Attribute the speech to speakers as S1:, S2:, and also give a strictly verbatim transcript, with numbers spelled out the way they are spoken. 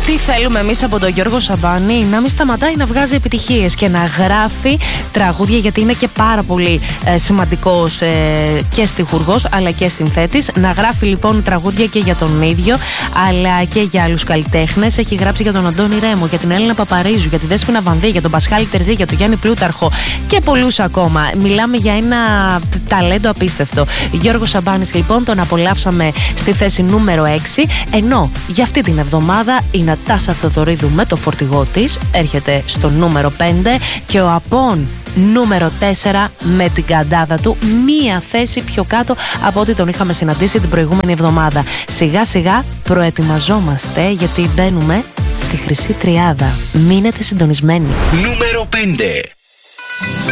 S1: Τι θέλουμε εμείς από τον Γιώργο Σαμπάνη? Να μην σταματάει να βγάζει επιτυχίες και να γράφει τραγούδια, γιατί είναι και πάρα πολύ ε, σημαντικός ε, και στιχουργός αλλά και συνθέτης. Να γράφει λοιπόν τραγούδια και για τον ίδιο αλλά και για άλλους καλλιτέχνες. Έχει γράψει για τον Αντώνη Ρέμο, για την Έλληνα Παπαρίζου, για τη Δέσποινα Βανδύ, για τον Πασχάλη Τερζή, για τον Γιάννη Πλούταρχο και πολλούς ακόμα. Μιλάμε για ένα ταλέντο απίστευτο. Γιώργο Σαμπάνης λοιπόν, τον απολαύσαμε στη θέση νούμερο έξι, ενώ για αυτή την εβδομάδα η Νατάσα Θεοδωρίδου με το φορτηγό της έρχεται στο νούμερο πέντε και ο Απών νούμερο τέσσερα με την καντάδα του, μία θέση πιο κάτω από ό,τι τον είχαμε συναντήσει την προηγούμενη εβδομάδα. Σιγά σιγά προετοιμαζόμαστε γιατί μπαίνουμε στη χρυσή τριάδα. Μείνετε συντονισμένοι.
S2: Νούμερο πέντε.